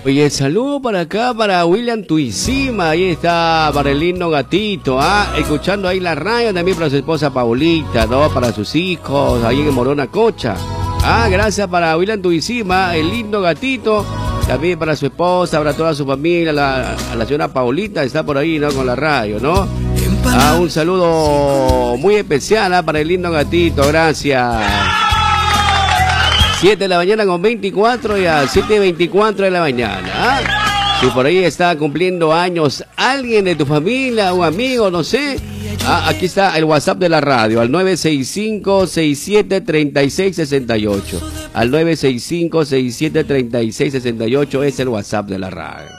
Oye, saludo para acá, para William Tuisima, ahí está, para el lindo gatito, escuchando ahí la radio, también para su esposa Paulita, ¿no? Para sus hijos, ahí en Morona Cocha. Gracias para William Tuisima, el lindo gatito, también para su esposa, para toda su familia, a la señora Paulita, está por ahí, ¿no? Con la radio, ¿no? Un saludo muy especial, para el lindo gatito, gracias. 7 de la mañana con 24 y a 7:24 de la mañana. Si por ahí está cumpliendo años alguien de tu familia, un amigo, no sé. Aquí está el WhatsApp de la radio, al 965-673668. Al 965-673668 es el WhatsApp de la radio.